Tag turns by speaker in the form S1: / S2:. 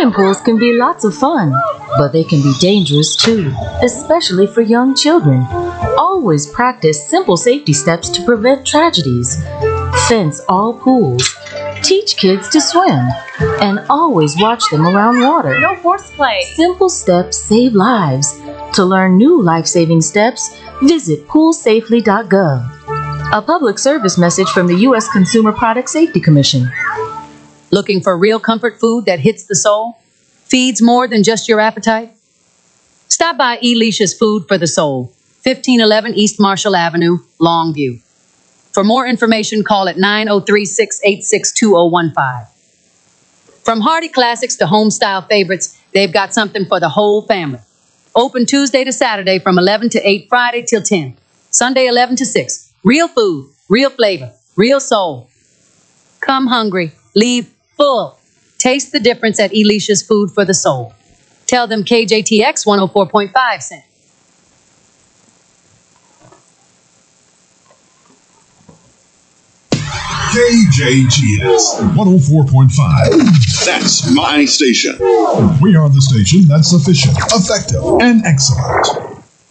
S1: Swimming pools can be lots of fun, but they can be dangerous too, especially for young children. Always practice simple safety steps to prevent tragedies. Fence all pools. Teach kids to swim. And always watch them around water.
S2: No horseplay.
S1: Simple steps save lives. To learn new life-saving steps, visit poolsafely.gov. A public service message from the U.S. Consumer Product Safety Commission.
S3: Looking for real comfort food that hits the soul? Feeds more than just your appetite? Stop by Elicia's Food for the Soul, 1511 East Marshall Avenue, Longview. For more information, call at 903-686-2015. From hearty classics to home-style favorites, they've got something for the whole family. Open Tuesday to Saturday from 11 to 8, Friday till 10. Sunday 11 to 6. Real food, real flavor, real soul. Come hungry, leave full. Taste the difference at Elicia's Food for the Soul. Tell them KJTX 104.5 sent.
S4: KJTX 104.5. That's my station. We are the station that's efficient, effective, and excellent.